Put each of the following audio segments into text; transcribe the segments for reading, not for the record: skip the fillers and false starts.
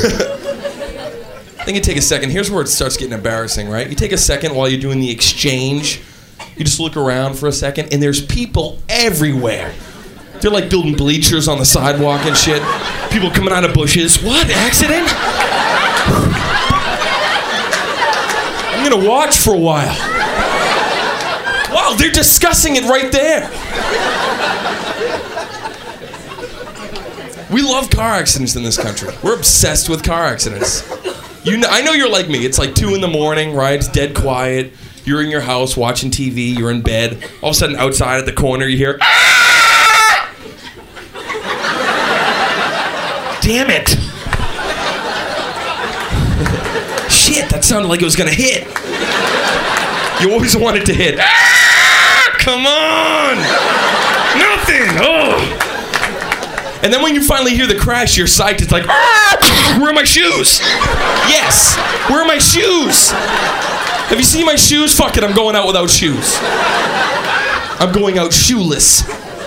Then you take a second. Here's where it starts getting embarrassing, right? You take a second while you're doing the exchange. You just look around for a second, and there's people everywhere. They're like building bleachers on the sidewalk and shit. People coming out of bushes. What? Accident? I'm gonna watch for a while. Wow, they're discussing it right there. We love car accidents in this country. We're obsessed with car accidents. I know you're like me. It's like 2 a.m, right? It's dead quiet. You're in your house watching TV. You're in bed. All of a sudden, outside at the corner, you hear, "Ah!" Damn it. Shit, that sounded like it was gonna hit. You always want it to hit. Ah! Come on! Nothing! Oh! And then when you finally hear the crash, you're psyched. It's like, ah! Where are my shoes? Yes! Where are my shoes? Have you seen my shoes? Fuck it, I'm going out without shoes. I'm going out shoeless.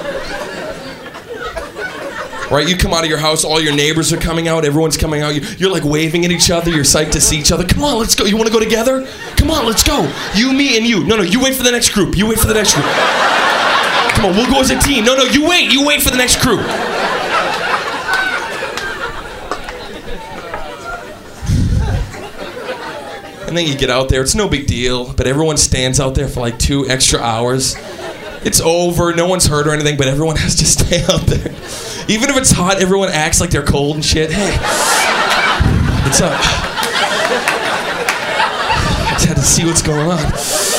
Right, you come out of your house, all your neighbors are coming out, everyone's coming out, you're like waving at each other, you're psyched to see each other. Come on, let's go. You want to go together? Come on, let's go. You, me, and you. No, you wait for the next group. You wait for the next group. Come on, we'll go as a team. No, you wait for the next group. And then you get out there, it's no big deal, but everyone stands out there for like 2 extra hours. It's over, no one's hurt or anything, but everyone has to stay out there. Even if it's hot, everyone acts like they're cold and shit. Hey, what's up? I just had to see what's going on.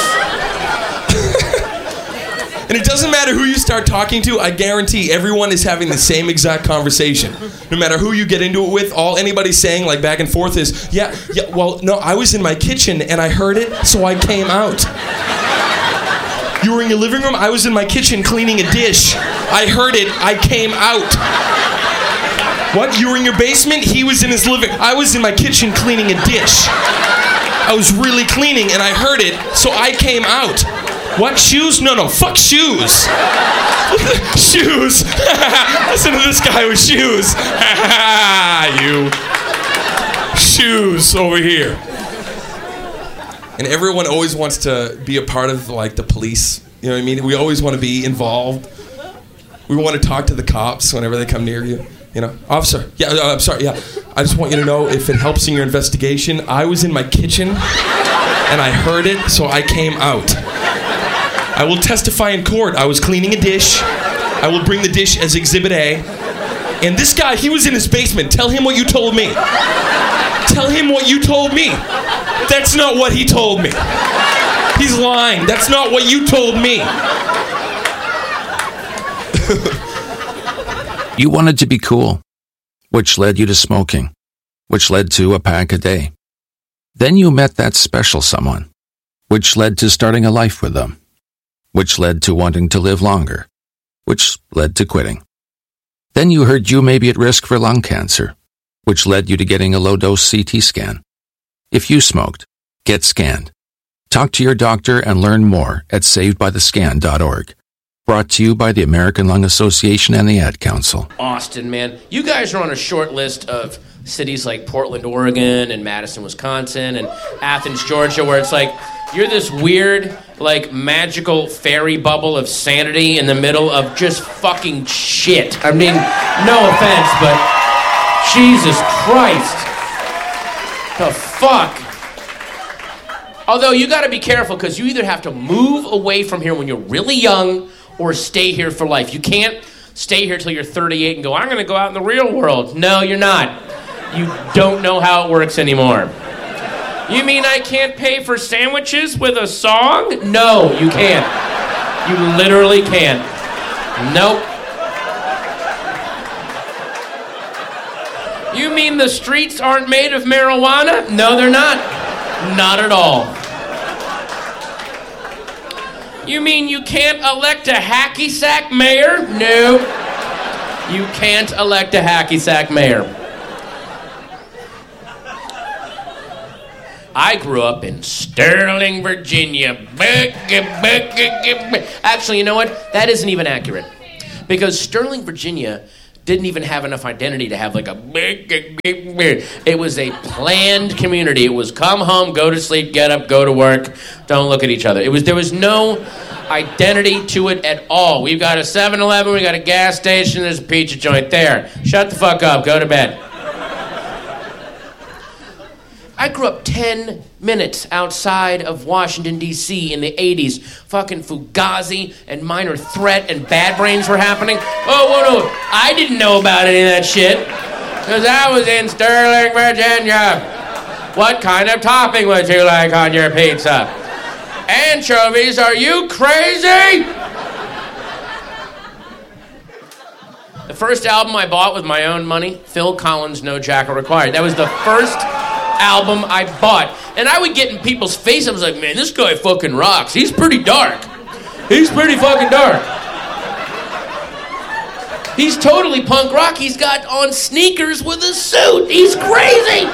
And it doesn't matter who you start talking to, I guarantee everyone is having the same exact conversation. No matter who you get into it with, all anybody's saying like back and forth is, yeah, well, no, I was in my kitchen and I heard it, so I came out. You were in your living room, I was in my kitchen cleaning a dish. I heard it, I came out. What? You were in your basement? He was in his living. I was in my kitchen cleaning a dish. I was really cleaning and I heard it, so I came out. What? Shoes? No, fuck shoes. Shoes. Listen to this guy with shoes. You. Shoes over here. And everyone always wants to be a part of like the police. You know what I mean? We always want to be involved. We want to talk to the cops whenever they come near you. You know, officer. Yeah, I'm sorry. Yeah, I just want you to know if it helps in your investigation. I was in my kitchen and I heard it, so I came out. I will testify in court. I was cleaning a dish. I will bring the dish as Exhibit A. And this guy, he was in his basement. Tell him what you told me. Tell him what you told me. That's not what he told me. He's lying. That's not what you told me. You wanted to be cool, which led you to smoking, which led to a pack a day. Then you met that special someone, which led to starting a life with them, which led to wanting to live longer, which led to quitting. Then you heard you may be at risk for lung cancer, which led you to getting a low-dose CT scan. If you smoked, get scanned. Talk to your doctor and learn more at savedbythescan.org. Brought to you by the American Lung Association and the Ad Council. Austin, man. You guys are on a short list of cities like Portland, Oregon, and Madison, Wisconsin, and Athens, Georgia, where it's like, you're this weird, like, magical fairy bubble of sanity in the middle of just fucking shit. I mean, no offense, but Jesus Christ. The fuck? Although, you gotta be careful, because you either have to move away from here when you're really young, or stay here for life. You can't stay here till you're 38 and go, I'm gonna go out in the real world. No, you're not. You don't know how it works anymore. You mean I can't pay for sandwiches with a song? No, you can't. You literally can't. Nope. You mean the streets aren't made of marijuana? No, they're not. Not at all. You mean you can't elect a hacky sack mayor? No. You can't elect a hacky sack mayor. I grew up in Sterling, Virginia. Actually, you know what? That isn't even accurate. Because Sterling, Virginia didn't even have enough identity to have like a big. It was a planned community. It was come home, go to sleep, get up, go to work, don't look at each other. There was no identity to it at all. We've got a 7-Eleven, we got a gas station, there's a pizza joint there. Shut the fuck up, go to bed. I grew up 10 minutes outside of Washington, D.C. in the 80s. Fucking Fugazi and Minor Threat and Bad Brains were happening. Oh, no, I didn't know about any of that shit because I was in Sterling, Virginia. What kind of topping would you like on your pizza? Anchovies, are you crazy? The first album I bought with my own money, Phil Collins' No Jacket Required. That was the first album I bought. And I would get in people's face. I was like, man, this guy fucking rocks. He's pretty dark. He's pretty fucking dark. He's totally punk rock. He's got on sneakers with a suit. He's crazy.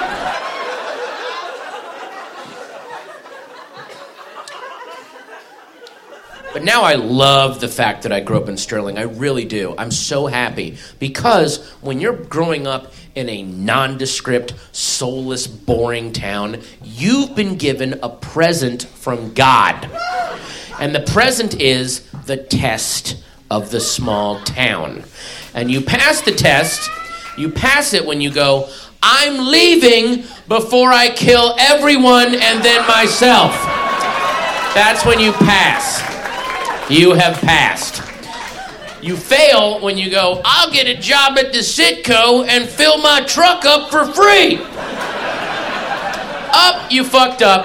But now I love the fact that I grew up in Sterling. I really do. I'm so happy. Because when you're growing up in a nondescript, soulless, boring town, you've been given a present from God. And the present is the test of the small town. And you pass the test, you pass it when you go, I'm leaving before I kill everyone and then myself. That's when you pass. You have passed. You fail when you go, I'll get a job at the Citco and fill my truck up for free. Up, you fucked up.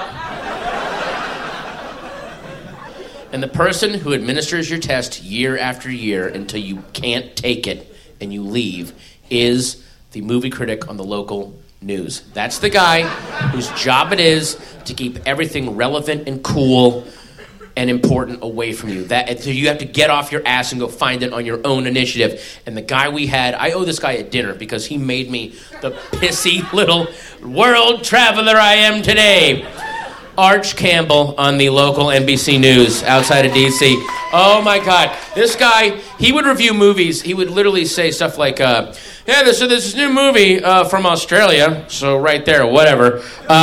And the person who administers your test year after year until you can't take it and you leave is the movie critic on the local news. That's the guy whose job it is to keep everything relevant and cool and important away from you. So you have to get off your ass and go find it on your own initiative. And the guy we had, I owe this guy a dinner because he made me the pissy little world traveler I am today. Arch Campbell on the local NBC News outside of D.C. Oh my God. This guy, he would review movies. He would literally say stuff like, there's this new movie from Australia. So right there, whatever.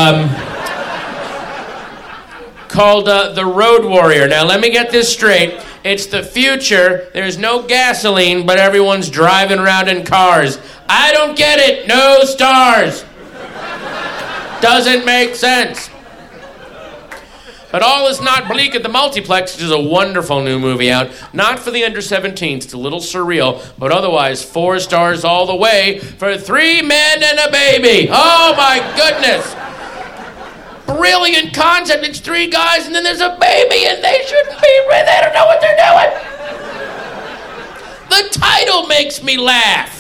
Called The Road Warrior. Now, let me get this straight. It's the future. There's no gasoline, but everyone's driving around in cars. I don't get it. No stars. Doesn't make sense. But all is not bleak at the multiplex, which is a wonderful new movie out. Not for the under 17s. It's a little surreal, but otherwise 4 stars all the way for 3 men and a baby. Oh, my goodness. Brilliant concept. It's 3 guys and then there's a baby and they shouldn't be with. They don't know what they're doing. The title makes me laugh.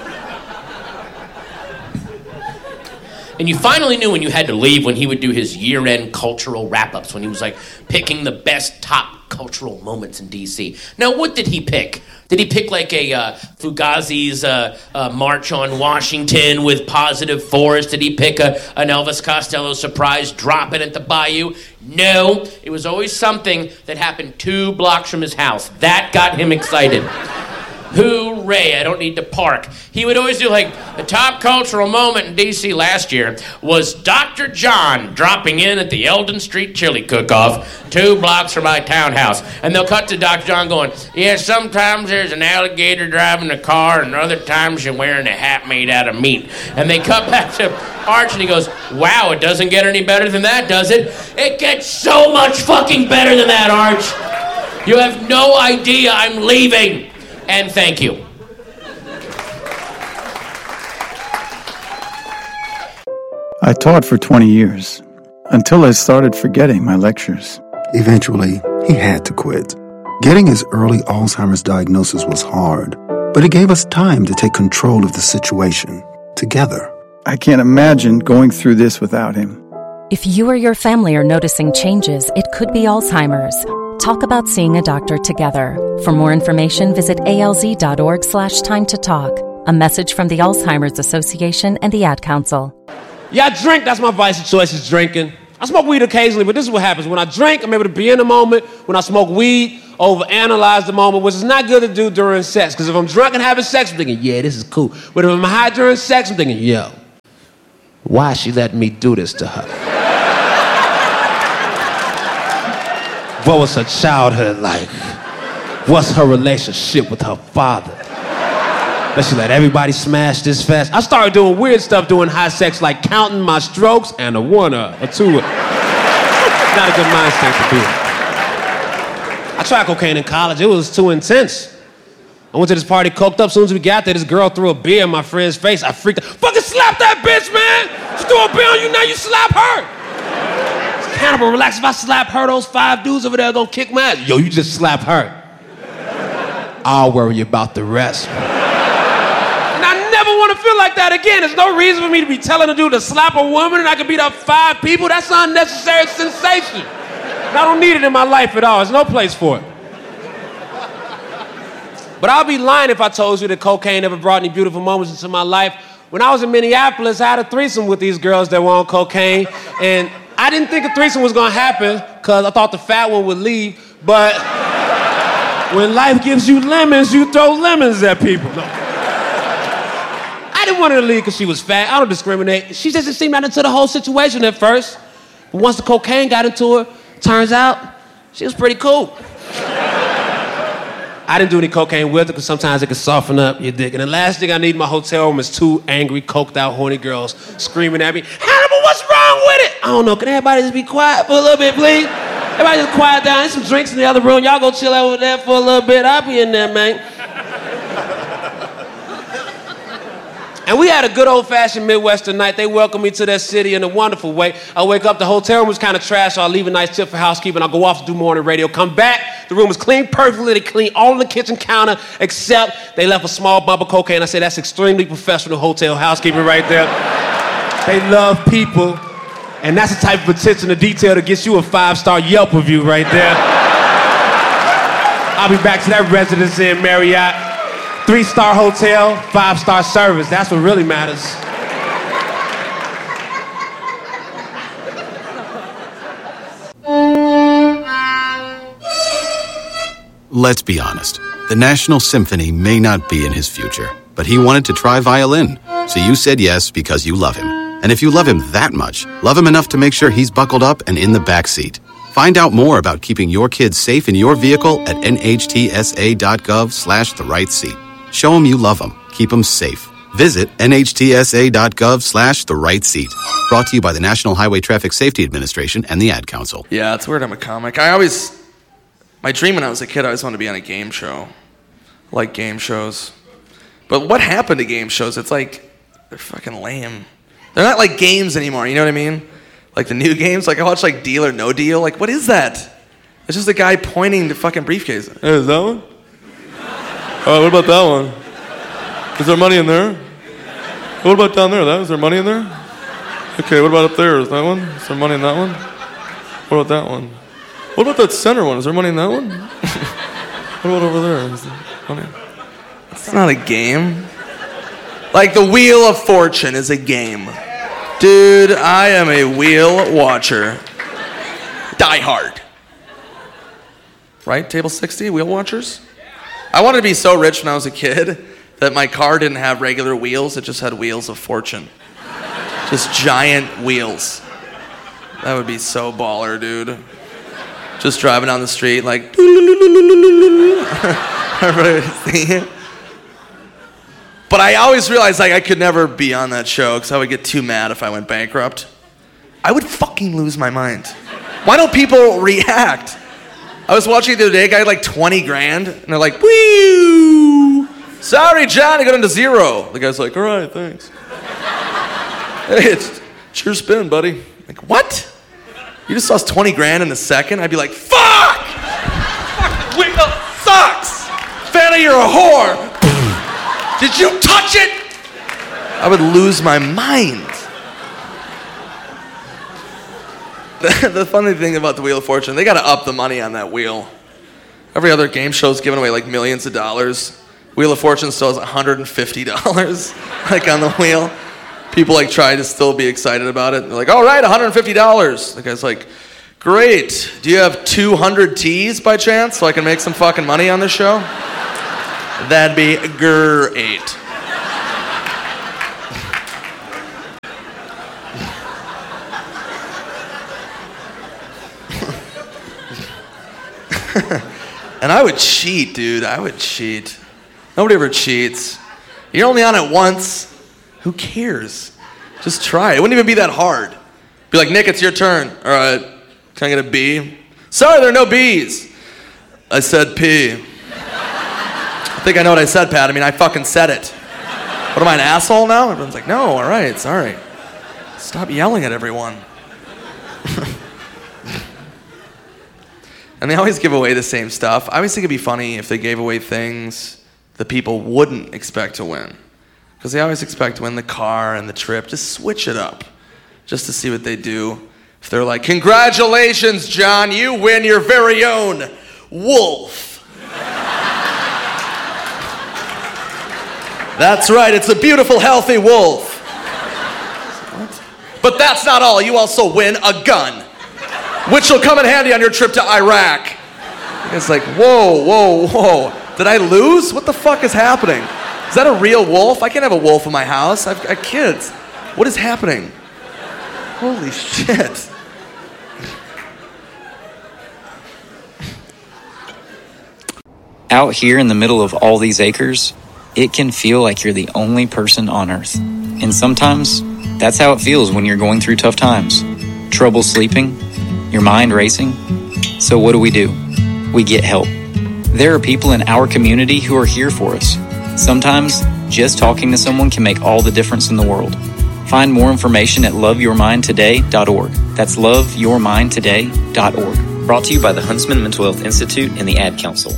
And you finally knew when you had to leave when he would do his year-end cultural wrap-ups, when he was like picking the best top cultural moments in D.C. Now, what did he pick? Did he pick like a Fugazi's March on Washington with Positive Force? Did he pick an Elvis Costello surprise drop-in at the Bayou? No, it was always something that happened 2 blocks from his house. That got him excited. Hooray, I don't need to park. He would always do like, the top cultural moment in D.C. last year was Dr. John dropping in at the Eldon Street Chili Cook-Off 2 blocks from my townhouse. And they'll cut to Dr. John going, yeah, sometimes there's an alligator driving a car and other times you're wearing a hat made out of meat. And they cut back to Arch and he goes, wow, it doesn't get any better than that, does it? It gets so much fucking better than that, Arch. You have no idea I'm leaving. And thank you. I taught for 20 years, until I started forgetting my lectures. Eventually, he had to quit. Getting his early Alzheimer's diagnosis was hard, but it gave us time to take control of the situation, together. I can't imagine going through this without him. If you or your family are noticing changes, it could be Alzheimer's. Talk about seeing a doctor together. For more information, visit alz.org/time to talk. A message from the Alzheimer's Association and the Ad Council. Yeah, I drink. That's my vice of choice is drinking. I smoke weed occasionally, but this is what happens. When I drink, I'm able to be in the moment. When I smoke weed, overanalyze the moment, which is not good to do during sex. Because if I'm drunk and having sex, I'm thinking, yeah, this is cool. But if I'm high during sex, I'm thinking, yo, why is she letting me do this to her? What was her childhood like? What's her relationship with her father? Does she let everybody smash this fast? I started doing weird stuff during high sex, like counting my strokes and a one or two. Not a good mind state to be in. I tried cocaine in college. It was too intense. I went to this party, coked up. As soon as we got there, this girl threw a beer in my friend's face. I freaked out. Fucking slap that bitch, man! She threw a beer on you, now you slap her! It's cannibal, relax. If I slap her, those 5 dudes over there are gonna kick my ass. Yo, you just slap her. I'll worry about the rest. And I never want to feel like that again. There's no reason for me to be telling a dude to slap a woman and I can beat up 5 people. That's unnecessary sensation. And I don't need it in my life at all. There's no place for it. But I'll be lying if I told you that cocaine never brought any beautiful moments into my life. When I was in Minneapolis, I had a threesome with these girls that were on cocaine. And I didn't think a threesome was going to happen because I thought the fat one would leave. But when life gives you lemons, you throw lemons at people. No. I didn't want her to leave because she was fat. I don't discriminate. She just didn't seem right into the whole situation at first. But once the cocaine got into her, turns out she was pretty cool. I didn't do any cocaine with her because sometimes it can soften up your dick. And the last thing I need in my hotel room is 2 angry, coked out, horny girls screaming at me, Hannibal, what's wrong with it? I don't know. Can everybody just be quiet for a little bit, please? Everybody just quiet down. There's some drinks in the other room. Y'all go chill over there for a little bit. I'll be in there, man. And we had a good old-fashioned Midwestern night. They welcomed me to their city in a wonderful way. I wake up, the hotel room was kind of trash, so I leave a nice tip for housekeeping. I'll go off to do morning radio, come back, the room was clean perfectly. They cleaned all of the kitchen counter, except they left a small bump of cocaine. I said, that's extremely professional hotel housekeeping right there. They love people, and that's the type of attention to detail that gets you a 5-star Yelp review right there. I'll be back to that residency in Marriott. 3-star hotel, 5-star service. That's what really matters. Let's be honest. The National Symphony may not be in his future, but he wanted to try violin. So you said yes because you love him. And if you love him that much, love him enough to make sure he's buckled up and in the back seat. Find out more about keeping your kids safe in your vehicle at nhtsa.gov/the-right-seat. Show them you love them. Keep them safe. Visit nhtsa.gov/the-right-seat. Brought to you by the National Highway Traffic Safety Administration and the Ad Council. Yeah, it's weird I'm a comic. My dream when I was a kid, I always wanted to be on a game show. I like game shows. But what happened to game shows? It's like, they're fucking lame. They're not like games anymore, you know what I mean? Like the new games, like I watch like Deal or No Deal. Like, what is that? It's just a guy pointing to fucking briefcase. Hey, is that one? What about that one? Is there money in there? What about down there? Is there money in there? Okay, what about up there? Is that one? Is there money in that one? What about that one? What about that center one? Is there money in that one? What about over there? Is there money? It's not a game. Like the Wheel of Fortune is a game. Dude, I am a wheel watcher. Die hard. Right? Table 60, wheel watchers? I wanted to be so rich when I was a kid that my car didn't have regular wheels, it just had wheels of fortune. Just giant wheels. That would be so baller, dude. Just driving down the street like... But I always realized like I could never be on that show because I would get too mad if I went bankrupt. I would fucking lose my mind. Why don't people react? I was watching the other day, a guy had like 20 grand, and they're like, woo! Sorry, John, I got into 0. The guy's like, all right, thanks. Hey, it's your spin, buddy. Like, what? You just lost 20 grand in a second? I'd be like, fuck! Fucking wheel sucks! Fanny, you're a whore! Did you touch it? I would lose my mind. The funny thing about the Wheel of Fortune, they gotta up the money on that wheel. Every other game show's giving away like millions of dollars. Wheel of Fortune still has $150 like on the wheel. People like try to still be excited about it. They're like, all right, $150. The guy's like, Great. Do you have 200 T's by chance so I can make some fucking money on this show? That'd be great. And I would cheat, dude. I would cheat. Nobody ever cheats. You're only on it once. Who cares? Just try. It wouldn't even be that hard. Be like, Nick, it's your turn. All right. Can I get a B? Sorry, there are no B's. I said P. I think I know what I said, Pat. I mean, I fucking said it. What am I, an asshole now? Everyone's like, no, all right, sorry. Stop yelling at everyone. And they always give away the same stuff. I always think it'd be funny if they gave away things that people wouldn't expect to win. Because they always expect to win the car and the trip. Just switch it up. Just to see what they do. If they're like, congratulations, John, you win your very own wolf. That's right, it's a beautiful, healthy wolf. What? But that's not all. You also win a gun, which will come in handy on your trip to Iraq. It's like, whoa, whoa, whoa. Did I lose? What the fuck is happening? Is that a real wolf? I can't have a wolf in my house. I've got kids. What is happening? Holy shit. Out here in the middle of all these acres, it can feel like you're the only person on Earth. And sometimes, that's how it feels when you're going through tough times. Trouble sleeping, your mind racing. So what do? We get help. There are people in our community who are here for us. Sometimes, just talking to someone can make all the difference in the world. Find more information at loveyourmindtoday.org. That's loveyourmindtoday.org. Brought to you by the Huntsman Mental Health Institute and the Ad Council.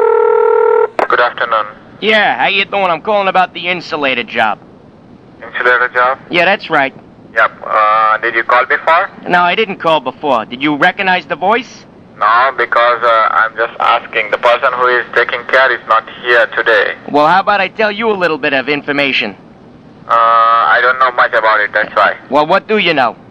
Good afternoon. Yeah, how you doing? I'm calling about the insulator job. Insulator job? Yeah, that's right. Yep. Did you call before? No, I didn't call before. Did you recognize the voice? No, because I'm just asking. The person who is taking care is not here today. Well, how about I tell you a little bit of information? I don't know much about it, that's why. Well, what do you know?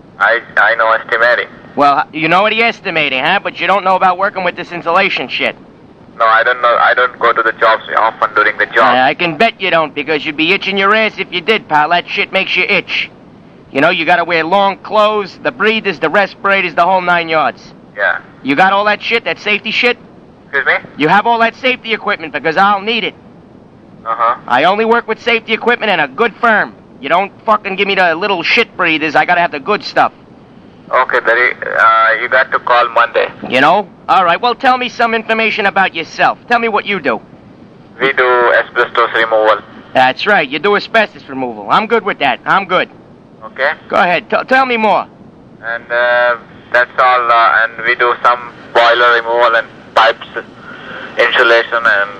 I know estimating. Well, you know what estimating, huh? But you don't know about working with this insulation shit. No, I don't know. I don't go to the jobs often during the job. I can bet you don't, because you'd be itching your ass if you did, pal. That shit makes you itch. You know, you gotta wear long clothes, the breathers, the respirators, the whole 9 yards. Yeah. You got all that shit, that safety shit? Excuse me? You have all that safety equipment, because I'll need it. Uh-huh. I only work with safety equipment and a good firm. You don't fucking give me the little shit breathers. I gotta have the good stuff. Okay, you got to call Monday. You know? All right, well, tell me some information about yourself. Tell me what you do. We do asbestos removal. That's right, you do asbestos removal. I'm good with that. I'm good. Okay. Go ahead, tell me more. And that's all, and we do some boiler removal and pipes, insulation and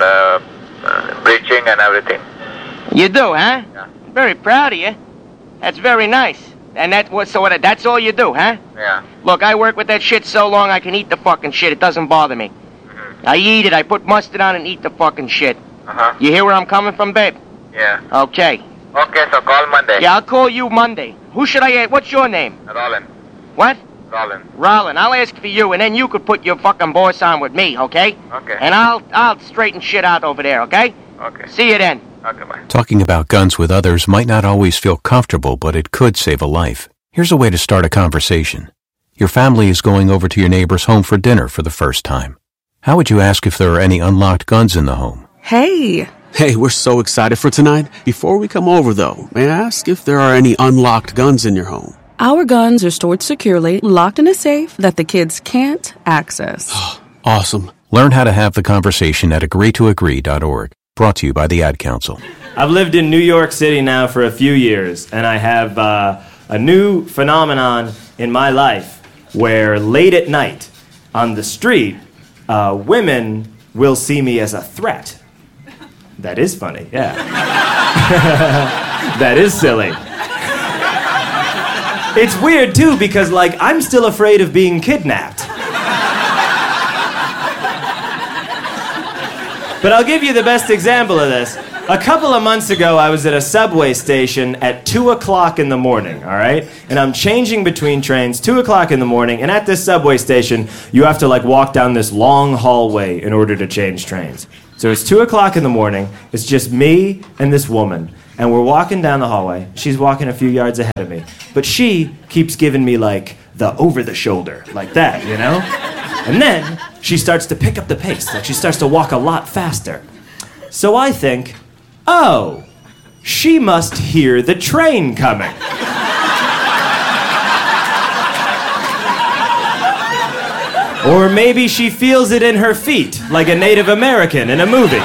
breaching and everything. You do, huh? Yeah. Very proud of you. That's very nice. And that's all you do, huh? Yeah. Look, I work with that shit so long I can eat the fucking shit. It doesn't bother me. Mm-hmm. I eat it. I put mustard on and eat the fucking shit. Uh-huh. You hear where I'm coming from, babe? Yeah. Okay. Okay, so call Monday. Yeah, I'll call you Monday. Who should I ask? What's your name? Rollin. What? Rollin. Rollin. I'll ask for you, and then you could put your fucking boss on with me, okay? Okay. And I'll straighten shit out over there, okay? Okay. See you then. Okay, bye. Talking about guns with others might not always feel comfortable, but it could save a life. Here's a way to start a conversation. Your family is going over to your neighbor's home for dinner for the first time. How would you ask if there are any unlocked guns in the home? Hey, we're so excited for tonight. Before we come over, though, may I ask if there are any unlocked guns in your home? Our guns are stored securely, locked in a safe that the kids can't access. Awesome. Learn how to have the conversation at agreetoagree.org. Brought to you by the Ad Council. I've lived in New York City now for a few years, and I have a new phenomenon in my life where late at night on the street, women will see me as a threat. That is funny, yeah. That is silly. It's weird, too, because, I'm still afraid of being kidnapped. But I'll give you the best example of this. a couple of months ago, I was at a subway station at 2 o'clock in the morning, all right? And I'm changing between trains, 2 o'clock in the morning, and at this subway station, you have to, like, walk down this long hallway in order to change trains. So it's 2 o'clock in the morning, it's just me and this woman, and we're walking down the hallway. She's walking a few yards ahead of me, but she keeps giving me, like, the over-the-shoulder, like that, you know? And then she starts to pick up the pace, like she starts to walk a lot faster. So I think, oh, she must hear the train coming. Or maybe she feels it in her feet, like a Native American in a movie.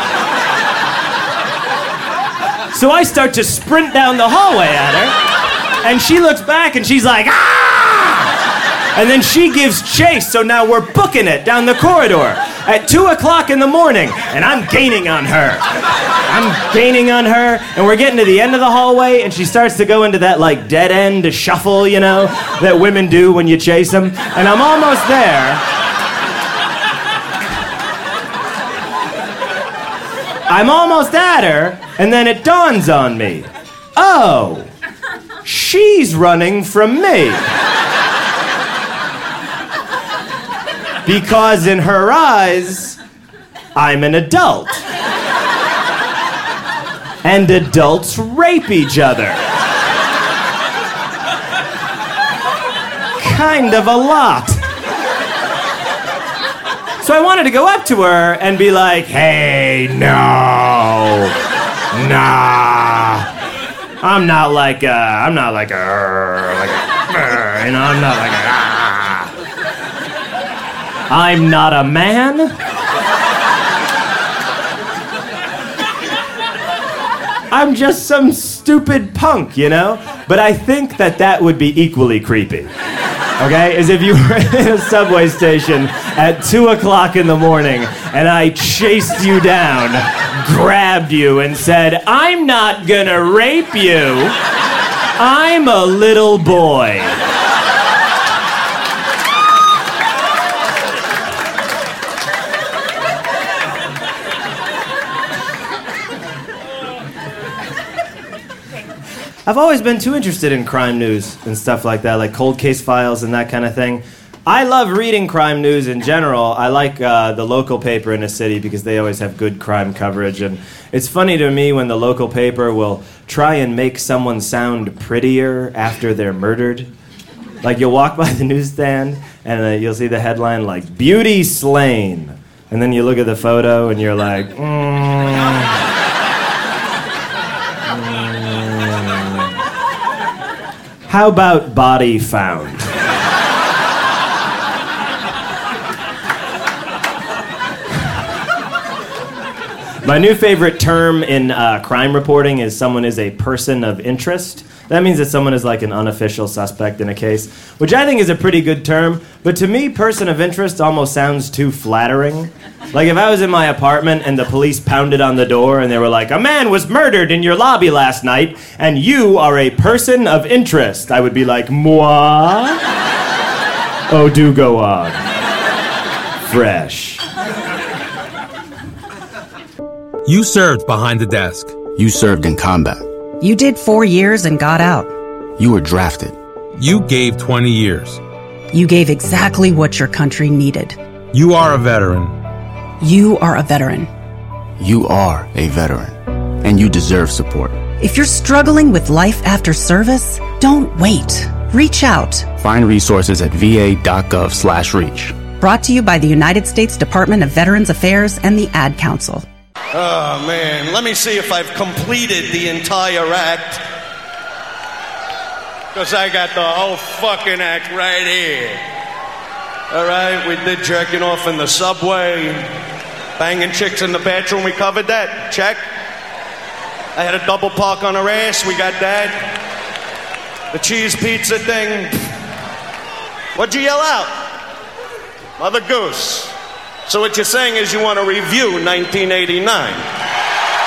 So I start to sprint down the hallway at her, and she looks back and she's like, ah! And then she gives chase, so now we're booking it down the corridor at 2 o'clock in the morning, and I'm gaining on her. And we're getting to the end of the hallway, and she starts to go into that, like, dead end shuffle, you know, that women do when you chase them. And I'm almost there. I'm almost at her, and then it dawns on me. Oh, she's running from me. Because in her eyes, I'm an adult. And adults rape each other. Kind of a lot. So I wanted to go up to her and be like, hey, no, nah. I'm not like a, you know, I'm not like a, I'm not a man. I'm just some stupid punk, you know? But I think that would be equally creepy. Okay? As if you were in a subway station at 2 o'clock in the morning and I chased you down, grabbed you, and said, I'm not gonna rape you. I'm a little boy. I've always been too interested in crime news and stuff like that, like cold case files and that kind of thing. I love reading crime news in general. I like the local paper in a city because they always have good crime coverage. And it's funny to me when the local paper will try and make someone sound prettier after they're murdered. Like you'll walk by the newsstand and you'll see the headline like, Beauty Slain. And then you look at the photo and you're like, How about body found? My new favorite term in crime reporting is someone is a person of interest. That means that someone is like an unofficial suspect in a case, which I think is a pretty good term, but to me, person of interest almost sounds too flattering. Like if I was in my apartment and the police pounded on the door and they were like, a man was murdered in your lobby last night and you are a person of interest, I would be like, moi? Oh, do go on. Fresh. You served behind the desk. You served in combat. You did 4 years and got out. You were drafted. You gave 20 years. You gave exactly what your country needed. You are a veteran. You are a veteran. You are a veteran. And you deserve support. If you're struggling with life after service, don't wait. Reach out. Find resources at va.gov/reach. Brought to you by the United States Department of Veterans Affairs and the Ad Council. Oh, man. Let me see if I've completed the entire act. Because I got the whole fucking act right here. All right, we did jerking off in the subway, banging chicks in the bathroom, we covered that. Check. I had a double park on her ass, we got that. The cheese pizza thing. What'd you yell out? Mother Goose. So what you're saying is you want to review 1989.